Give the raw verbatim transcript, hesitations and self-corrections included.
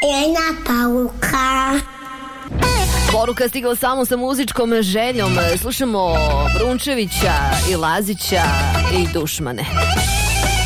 Jedna pauka. Poruka stigla samo sa muzičkom željom. Slušamo Brunčevića i Lazića i Dušmane.